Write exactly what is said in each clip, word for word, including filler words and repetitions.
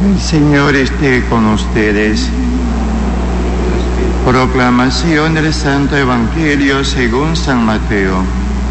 El Señor esté con ustedes. Proclamación del Santo Evangelio según San Mateo.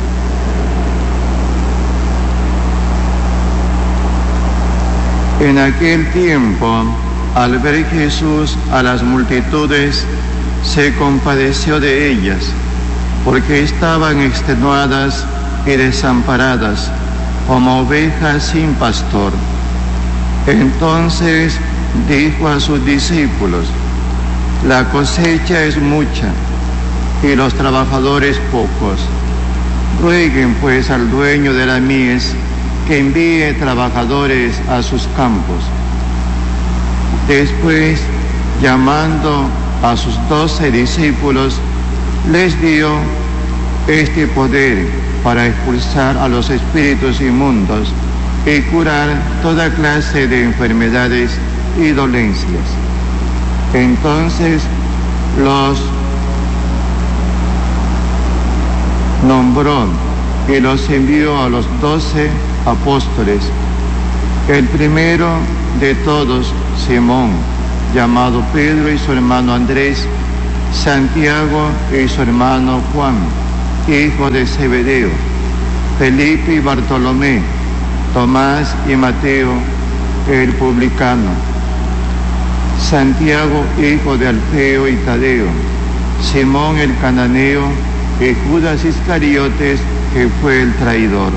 En aquel tiempo, al ver Jesús a las multitudes, se compadeció de ellas, porque estaban extenuadas y desamparadas, como ovejas sin pastor. Entonces dijo a sus discípulos: la cosecha es mucha y los trabajadores pocos. Rueguen pues al dueño de la mies que envíe trabajadores a sus campos. Después, llamando a sus doce discípulos, les dio este poder para expulsar a los espíritus inmundos y curar toda clase de enfermedades y dolencias. Entonces los nombró y los envió a los doce apóstoles. El primero de todos, Simón, llamado Pedro, y su hermano Andrés, Santiago y su hermano Juan, hijo de Zebedeo, Felipe y Bartolomé, Tomás y Mateo, el publicano, Santiago, hijo de Alfeo y Tadeo, Simón el cananeo y Judas Iscariotes, que fue el traidor.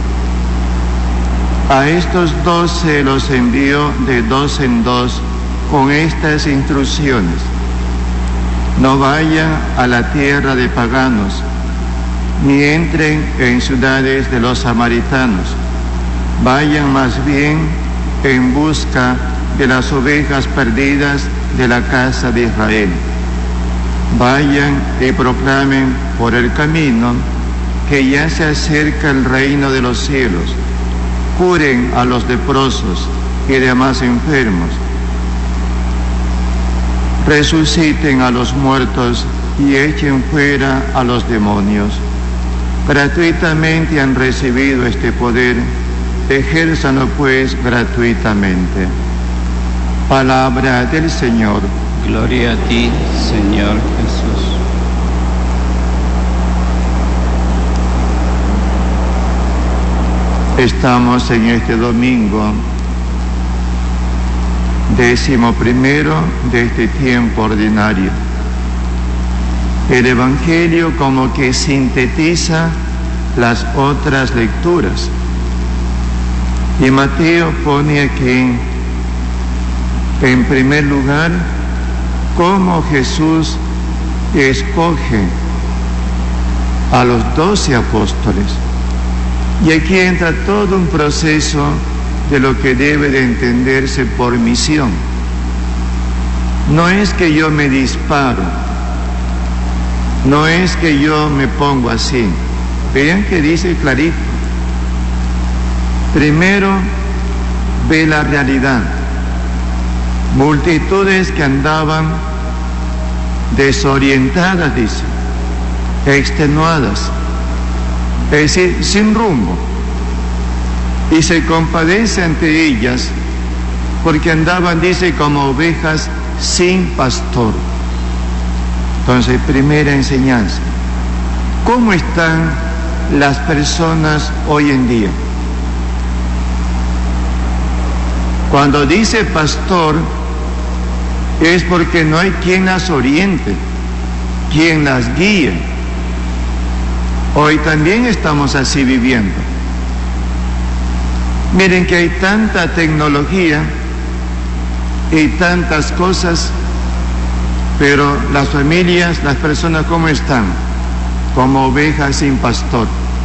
A estos doce los envió de dos en dos con estas instrucciones: no vayan a la tierra de paganos, ni entren en ciudades de los samaritanos. Vayan más bien en busca de las ovejas perdidas de la casa de Israel. Vayan y proclamen por el camino que ya se acerca el reino de los cielos. Curen a los leprosos y demás enfermos. Resuciten a los muertos y echen fuera a los demonios. Gratuitamente han recibido este poder, ejérzanlo pues gratuitamente. Palabra del Señor. Gloria a ti, Señor Jesús. Estamos en este domingo, décimo primero de este tiempo ordinario. El Evangelio como que sintetiza las otras lecturas. Y Mateo pone aquí, en primer lugar, cómo Jesús escoge a los doce apóstoles. Y aquí entra todo un proceso de lo que debe de entenderse por misión. No es que yo me disparo, no es que yo me pongo así. Vean que dice clarito. Primero, ve la realidad. Multitudes que andaban desorientadas, dice, extenuadas, es decir, sin rumbo. Y se compadece ante ellas porque andaban, dice, como ovejas sin pastor. Entonces, primera enseñanza. ¿Cómo están las personas hoy en día? Cuando dice pastor, es porque no hay quien las oriente, quien las guíe. Hoy también estamos así viviendo. Miren que hay tanta tecnología y tantas cosas, pero las familias, las personas, ¿cómo están? Como ovejas sin pastor.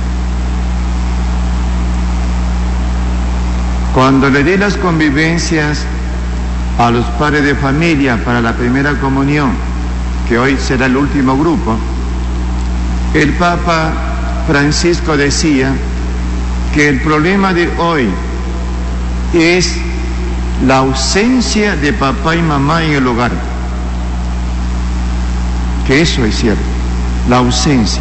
Cuando le di las convivencias a los padres de familia para la primera comunión, que hoy será el último grupo, el Papa Francisco decía que el problema de hoy es la ausencia de papá y mamá en el hogar. Que eso es cierto, la ausencia.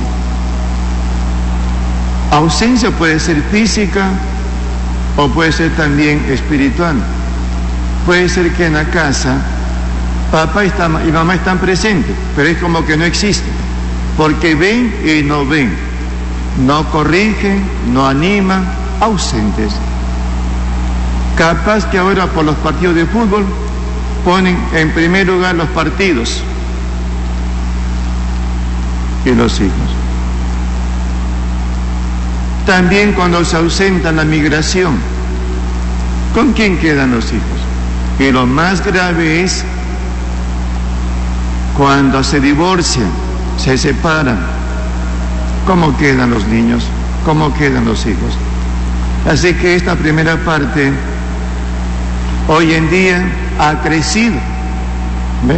Ausencia puede ser física o puede ser también espiritual. Puede ser que en la casa papá está, y mamá están presentes, pero es como que no existen, porque ven y no ven, no corrigen, no animan, ausentes. Capaz que ahora por los partidos de fútbol ponen en primer lugar los partidos y los hijos. También cuando se ausenta la migración, ¿con quién quedan los hijos? Y lo más grave es cuando se divorcian, se separan. ¿Cómo quedan los niños? ¿Cómo quedan los hijos? Así que esta primera parte hoy en día ha crecido, ¿ve?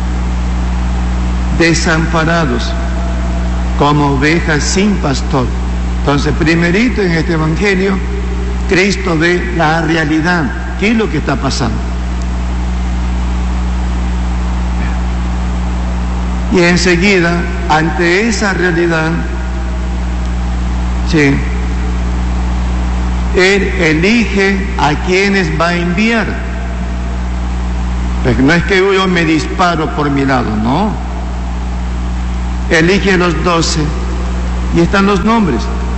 Desamparados, como ovejas sin pastor. Entonces, primerito en este evangelio, Cristo ve la realidad. ¿Qué es lo que está pasando? Y enseguida, ante esa realidad, sí, Él elige a quienes va a enviar. Pues no es que yo me disparo por mi lado, no. Elige a los doce y están los nombres.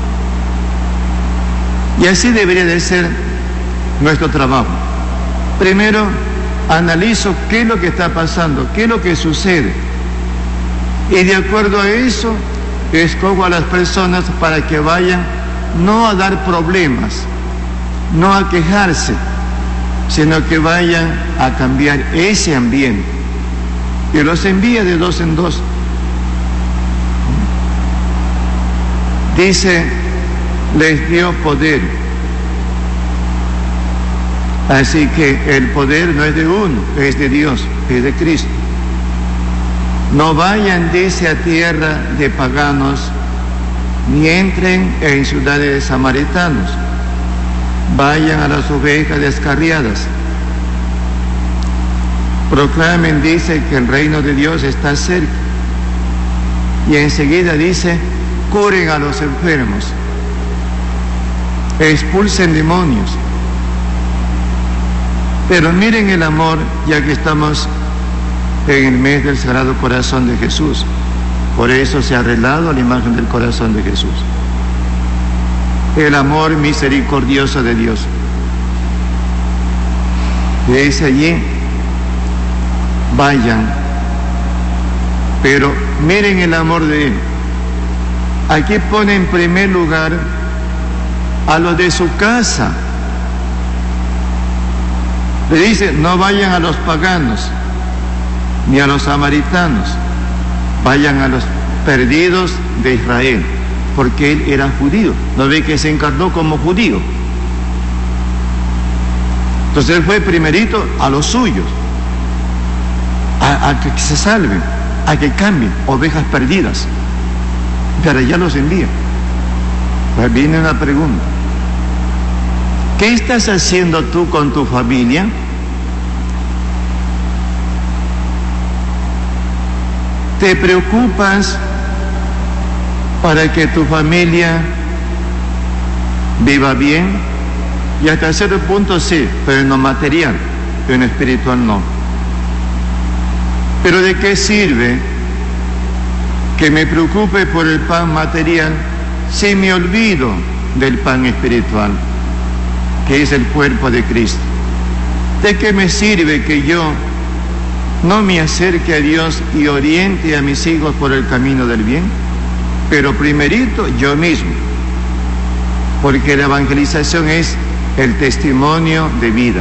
Y así debería de ser nuestro trabajo. Primero, analizo qué es lo que está pasando, qué es lo que sucede. Y de acuerdo a eso, escojo a las personas para que vayan no a dar problemas, no a quejarse, sino que vayan a cambiar ese ambiente. Y los envía de dos en dos. Dice, les dio poder. Así que el poder no es de uno, es de Dios, es de Cristo. No vayan, dice, a tierra de paganos, ni entren en ciudades de samaritanos. Vayan a las ovejas descarriadas. Proclamen, dice, que el reino de Dios está cerca. Y enseguida dice, curen a los enfermos, expulsen demonios. Pero miren el amor, ya que estamos en el mes del Sagrado Corazón de Jesús. Por eso se ha arreglado la imagen del corazón de Jesús. El amor misericordioso de Dios. Y dice allí, vayan, pero miren el amor de Él. Aquí pone en primer lugar a los de su casa. Le dice, no vayan a los paganos, ni a los samaritanos, vayan a los perdidos de Israel, porque Él era judío. ¿No ve que se encarnó como judío? Entonces Él fue primerito a los suyos, a, a que se salven, a que cambien, ovejas perdidas. Pero ya los envía. Pues viene una pregunta. ¿Qué estás haciendo tú con tu familia? ¿Te preocupas para que tu familia viva bien? Y hasta cierto punto sí, pero en lo material, pero en lo espiritual no. ¿Pero de qué sirve que me preocupe por el pan material si me olvido del pan espiritual, que es el cuerpo de Cristo? ¿De qué me sirve que yo no me acerque a Dios y oriente a mis hijos por el camino del bien? Pero primerito yo mismo, porque la evangelización es el testimonio de vida.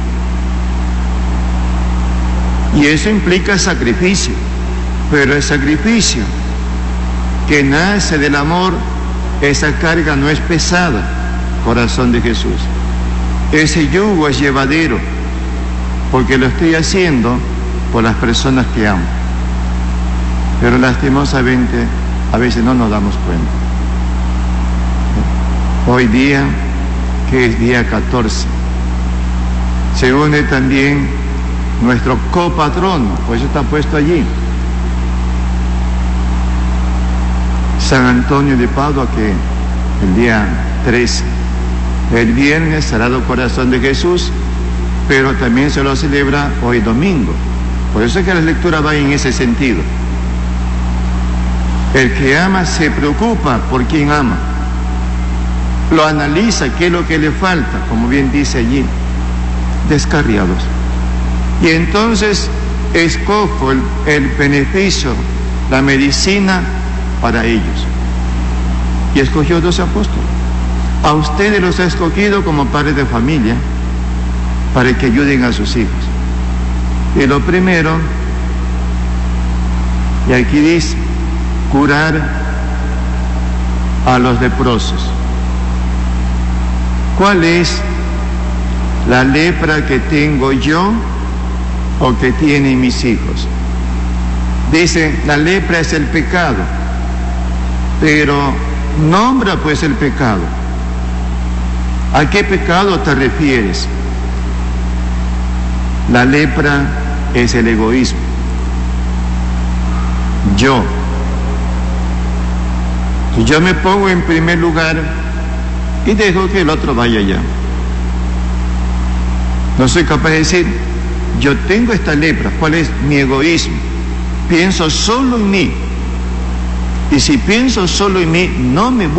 Y eso implica sacrificio, pero el sacrificio que nace del amor, esa carga no es pesada, corazón de Jesús. Ese yugo es llevadero, porque lo estoy haciendo por las personas que amo. Pero lastimosamente a veces no nos damos cuenta. Hoy día, que es día catorce, se une también nuestro copatrono, pues eso está puesto allí, San Antonio de Padua, que el día trece, el viernes, Sagrado Corazón de Jesús, pero también se lo celebra hoy domingo. Por eso es que la lectura va en ese sentido. El que ama se preocupa por quien ama. Lo analiza, qué es lo que le falta, como bien dice allí, descarriados. Y entonces escojo el, el beneficio, la medicina para ellos. Y escogió dos apóstoles. A ustedes los ha escogido como padres de familia para que ayuden a sus hijos. Y lo primero, y aquí dice, curar a los leprosos. ¿Cuál es la lepra que tengo yo o que tienen mis hijos? Dicen, la lepra es el pecado, pero nombra pues el pecado. ¿A qué pecado te refieres? La lepra es el egoísmo. Yo. Yo me pongo en primer lugar y dejo que el otro vaya allá. No soy capaz de decir, yo tengo esta lepra. ¿Cuál es mi egoísmo? Pienso solo en mí. Y si pienso solo en mí, no me